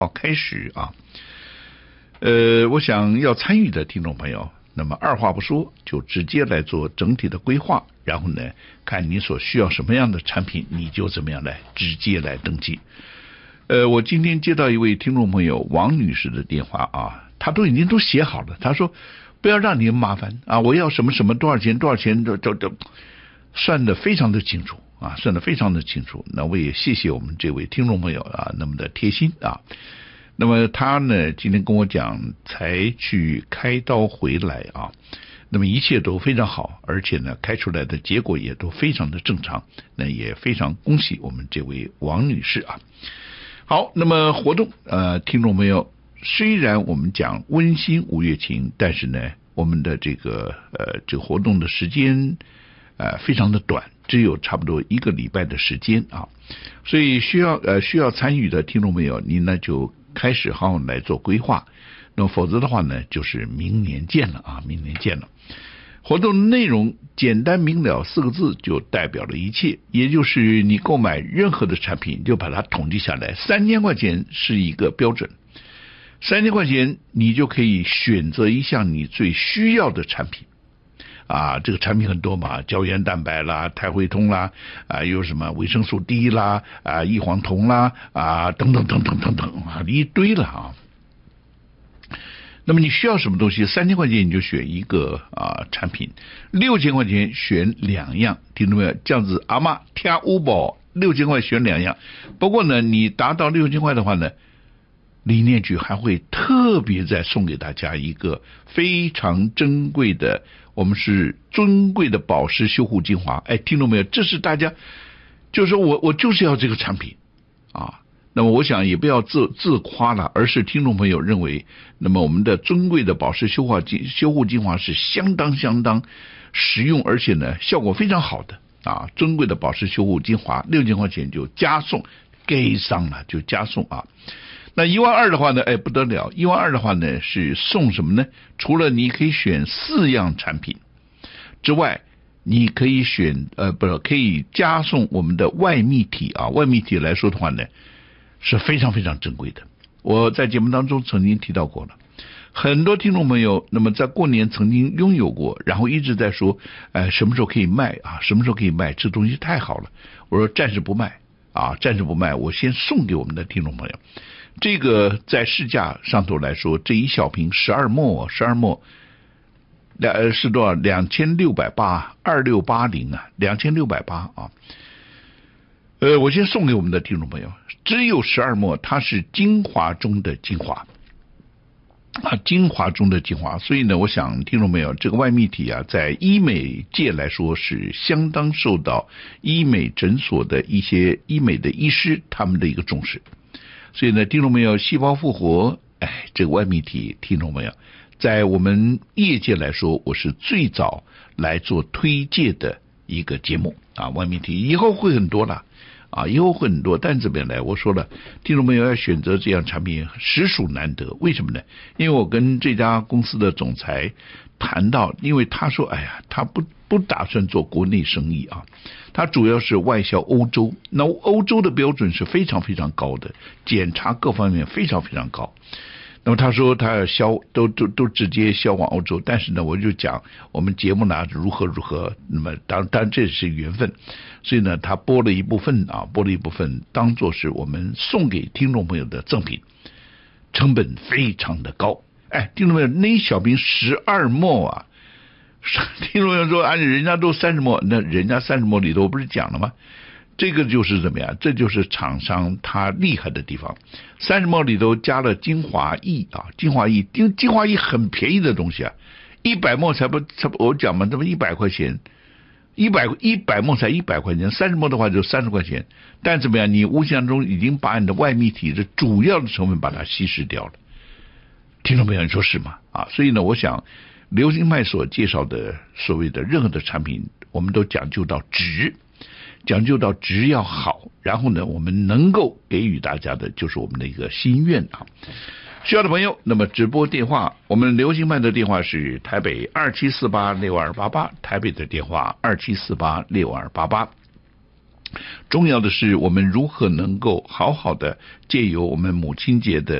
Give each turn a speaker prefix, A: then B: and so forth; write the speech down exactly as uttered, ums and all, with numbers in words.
A: 开始啊。呃，我想要参与的听众朋友，那么二话不说就直接来做整体的规划，然后呢，看你所需要什么样的产品，你就怎么样来直接来登记。呃，我今天接到一位听众朋友王女士的电话啊，她都已经都写好了，她说不要让你麻烦啊，我要什么什么多少钱多少钱，这这这算得非常的清楚啊，算得非常的清楚。那我也谢谢我们这位听众朋友啊，那么的贴心啊。那么他呢，今天跟我讲，才去开刀回来啊，那么一切都非常好，而且呢，开出来的结果也都非常的正常，那也非常恭喜我们这位王女士啊。好，那么活动，呃，听众朋友，虽然我们讲温馨五月情，但是呢，我们的这个呃这个活动的时间呃非常的短，只有差不多一个礼拜的时间啊，所以需要呃需要参与的听众朋友，你呢就开始好好来做规划，那么否则的话呢，就是明年见了啊，明年见了。活动内容简单明了四个字就代表了一切，也就是你购买任何的产品就把它统计下来，三千块钱是一个标准，三千块钱你就可以选择一项你最需要的产品啊，这个产品很多嘛，胶原蛋白啦、肽汇通啦，啊，有什么维生素 D 啦，啊，异黄酮啦，啊，等等等等等等啊，一堆了啊。那么你需要什么东西？三千块钱你就选一个啊产品，六千块钱选两样，听懂没有？这样子阿妈听五宝，六千块选两样。不过呢，你达到六千块的话呢，理念局还会特别再送给大家一个非常珍贵的，我们是尊贵的保湿修护精华。哎，听懂没有？这是大家，就是说我我就是要这个产品啊。那么我想也不要自自夸了，而是听众朋友认为，那么我们的尊贵的保湿修护精修护精华是相当相当实用，而且呢效果非常好的啊。尊贵的保湿修护精华六千块钱就加送，给上了就加送啊。那一万二的话呢，哎不得了，一万二的话呢是送什么呢？除了你可以选四样产品之外，你可以选呃不是可以加送我们的外泌体啊，外泌体来说的话呢是非常非常珍贵的。我在节目当中曾经提到过了，很多听众朋友那么在过年曾经拥有过，然后一直在说呃什么时候可以卖啊，什么时候可以卖，这东西太好了。我说暂时不卖啊，暂时不卖，我先送给我们的听众朋友。这个在市价上头来说，这一小瓶十二沫，十二沫两是多少？两千六百八，二六八零啊，两千六百八啊。呃，我先送给我们的听众朋友，只有十二沫，它是精华中的精华啊，精华中的精华。所以呢，我想听众朋友，这个外泌体啊，在医美界来说是相当受到医美诊所的一些医美的医师他们的一个重视。所以呢，听众朋友，细胞复活，哎，这个外泌体，听众朋友，在我们业界来说，我是最早来做推介的一个节目啊，外泌体以后会很多了啊，以后会很多，但怎么样来？我说了，听众朋友要选择这样产品实属难得，为什么呢？因为我跟这家公司的总裁谈到，因为他说，哎呀，他不不打算做国内生意啊，他主要是外销欧洲，那欧洲的标准是非常非常高的，检查各方面非常非常高。那么他说他要销都都都直接销往欧洲，但是呢，我就讲我们节目呢如何如何，那么当当然这是缘分，所以呢，他拨了一部分啊，拨了一部分当做是我们送给听众朋友的赠品，成本非常的高。哎，听众朋友，那一小瓶十二沫啊，听众朋友说，哎，人家都三十沫，那人家三十沫里头我不是讲了吗？这个就是怎么样？这就是厂商他厉害的地方。三十沫里头加了精华液啊，精华液，精精华液很便宜的东西啊，一百沫才不才不，我讲嘛，这么一百块钱，一百一百沫才一百块钱，三十沫的话就三十块钱。但怎么样？你无形中已经把你的外泌体的主要的成分把它稀释掉了。听众朋友，你说是吗？啊，所以呢，我想流行脉所介绍的所谓的任何的产品，我们都讲究到值。讲究到质要好，然后呢，我们能够给予大家的就是我们的一个心愿啊。需要的朋友，那么直播电话，我们流行漫的电话是台北二七四八六二八八，台北的电话二七四八六二八八。 重要的是我们如何能够好好的借由我们母亲节的